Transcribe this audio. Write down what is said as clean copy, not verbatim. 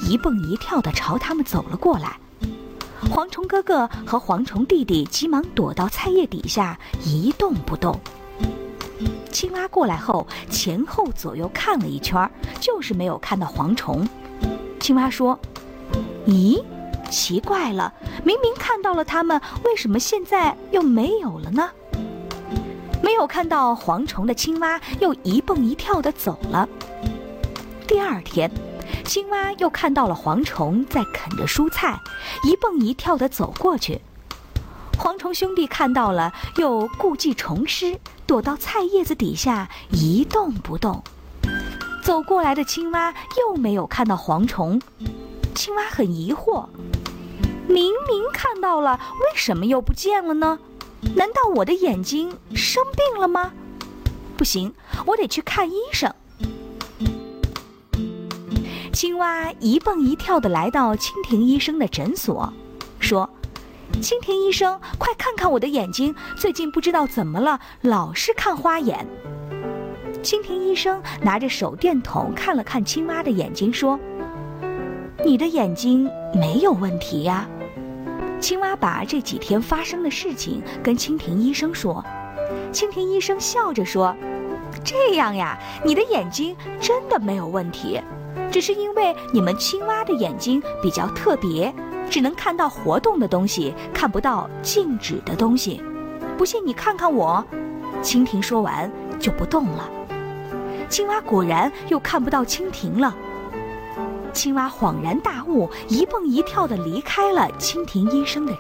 一蹦一跳地朝他们走了过来。蝗虫哥哥和蝗虫弟弟急忙躲到菜叶底下，一动不动。青蛙过来后，前后左右看了一圈，就是没有看到蝗虫。青蛙说：“咦，奇怪了，明明看到了它们，为什么现在又没有了呢？”没有看到蝗虫的青蛙又一蹦一跳地走了。第二天，青蛙又看到了蝗虫在啃着蔬菜，一蹦一跳地走过去。蝗虫兄弟看到了，又故技重施，躲到菜叶子底下一动不动。走过来的青蛙又没有看到蝗虫，青蛙很疑惑，明明看到了，为什么又不见了呢？难道我的眼睛生病了吗？不行，我得去看医生。青蛙一蹦一跳地来到蜻蜓医生的诊所，说：“蜻蜓医生，快看看我的眼睛，最近不知道怎么了，老是看花眼。”蜻蜓医生拿着手电筒看了看青蛙的眼睛，说：“你的眼睛没有问题呀。”青蛙把这几天发生的事情跟蜻蜓医生说。蜻蜓医生笑着说：“这样呀，你的眼睛真的没有问题，只是因为你们青蛙的眼睛比较特别，只能看到活动的东西，看不到静止的东西。不信你看看我。”蜻蜓说完就不动了。青蛙果然又看不到蜻蜓了。青蛙恍然大悟，一蹦一跳地离开了蜻蜓医生的